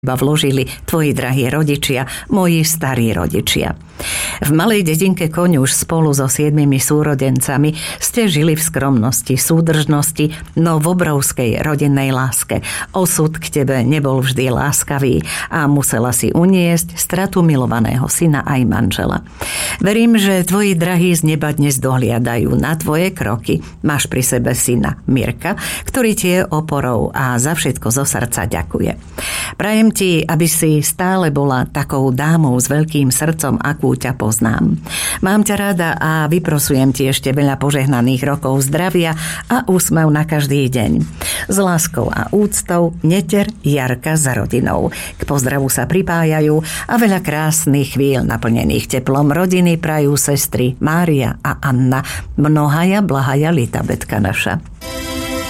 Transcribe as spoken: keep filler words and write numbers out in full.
vložili tvoji drahí rodičia, moji starí rodičia. V malej dedinke Koňuš spolu so siedmimi súrodencami ste žili v skromnosti, súdržnosti, no v obrovskej rodinnej láske. Osud k tebe nebol vždy láskavý a musela si uniesť stratu milovaného syna aj manžela. Verím, že tvoji drahí z neba dnes dohliadajú na tvoje kroky. Máš pri sebe syna Mirka, ktorý ti je oporou a za všetko zo srdca ďakuje. Prajem ti, aby si stále bola takou dámou s veľkým srdcom, akú ťa poznám. Mám ťa rada a vyprosujem ti ešte veľa požehnaných rokov zdravia a úsmev na každý deň. S láskou a úctou Neter, Jarka za rodinou. K pozdravu sa pripájajú a veľa krásnych chvíľ naplnených teplom rodiny prajú sestry Mária a Anna. Mnohaja blahaja lita, Betka naša.